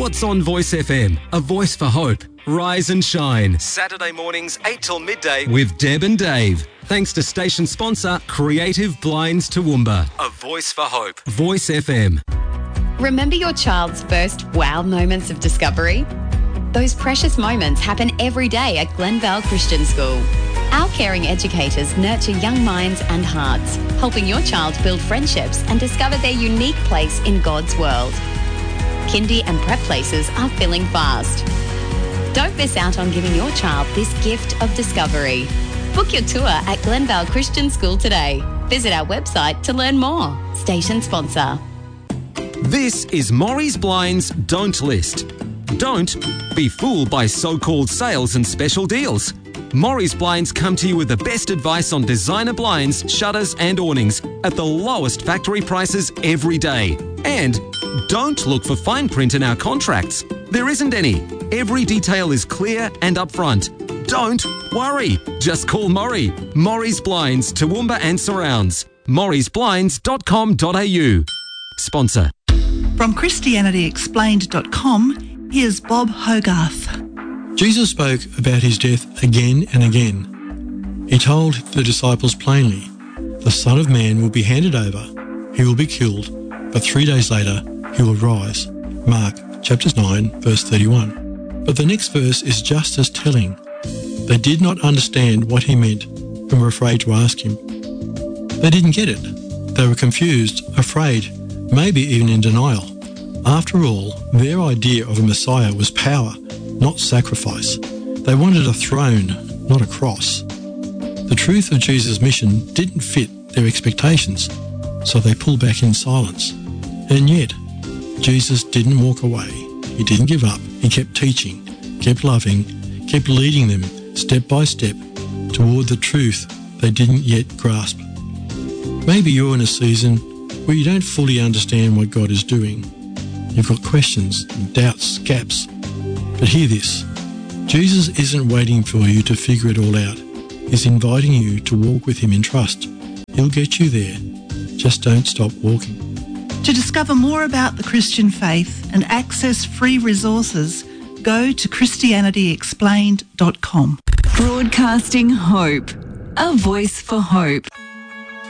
What's on Voice FM? A voice for hope. Rise and shine. Saturday mornings 8 till midday with Deb and Dave. Thanks to station sponsor Creative Blinds Toowoomba. A voice for hope. Voice FM. Remember your child's first wow moments of discovery? Those precious moments happen every day at Glenvale Christian School. Our caring educators nurture young minds and hearts, helping your child build friendships and discover their unique place in God's world. Kindy and prep places are filling fast. Don't miss out on giving your child this gift of discovery. Book your tour at Glenvale Christian School today. Visit our website to learn more. Station sponsor. This is Maury's Blinds Don't List. Don't be fooled by so-called sales and special deals. Maury's Blinds come to you with the best advice on designer blinds, shutters and awnings at the lowest factory prices every day. And don't look for fine print in our contracts. There isn't any. Every detail is clear and upfront. Don't worry. Just call Maury. Maury's Blinds, Toowoomba and surrounds. maurysblinds.com.au. Sponsor. From ChristianityExplained.com, here's Bob Hogarth. Jesus spoke about his death again and again. He told the disciples plainly, the Son of Man will be handed over, he will be killed, but 3 days later he will rise. Mark chapter 9, verse 31. But the next verse is just as telling. They did not understand what he meant and were afraid to ask him. They didn't get it. They were confused, afraid, maybe even in denial. After all, their idea of a Messiah was power, not sacrifice. They wanted a throne, not a cross. The truth of Jesus' mission didn't fit their expectations, so they pulled back in silence. And yet, Jesus didn't walk away. He didn't give up. He kept teaching, kept loving, kept leading them step by step toward the truth they didn't yet grasp. Maybe you're in a season where you don't fully understand what God is doing. You've got questions, doubts, gaps. But hear this. Jesus isn't waiting for you to figure it all out. He's inviting you to walk with him in trust. He'll get you there. Just don't stop walking. To discover more about the Christian faith and access free resources, go to ChristianityExplained.com. Broadcasting hope. A voice for hope.